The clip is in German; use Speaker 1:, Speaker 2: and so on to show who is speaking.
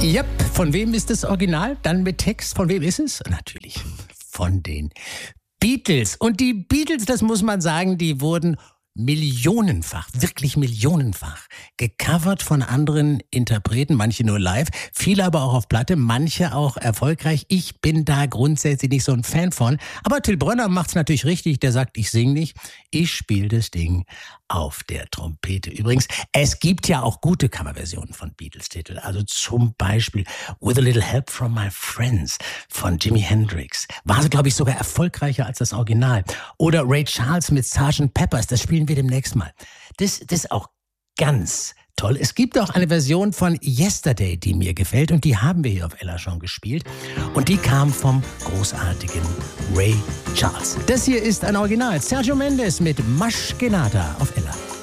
Speaker 1: Yep, von wem ist das Original? Dann mit Text. Von wem ist es? Natürlich von den Beatles. Und die Beatles, das muss man sagen, die wurden millionenfach, wirklich millionenfach gecovert von anderen Interpreten, manche nur live, viele aber auch auf Platte, manche auch erfolgreich. Ich bin da grundsätzlich nicht so ein Fan von, aber Till Brönner macht's natürlich richtig, der sagt, ich sing nicht, ich spiele das Ding auf der Trompete. Übrigens, es gibt ja auch gute Coverversionen von Beatles-Titeln, also zum Beispiel With a Little Help from My Friends von Jimi Hendrix. War, glaube ich, sogar erfolgreicher als das Original. Oder Ray Charles mit Sgt. Peppers, das spielen wir demnächst mal. Das ist auch ganz toll. Es gibt auch eine Version von Yesterday, die mir gefällt, und die haben wir hier auf Ella schon gespielt. Und die kam vom großartigen Ray Charles. Das hier ist ein Original. Sergio Mendes mit Mas Que Nada auf Ella.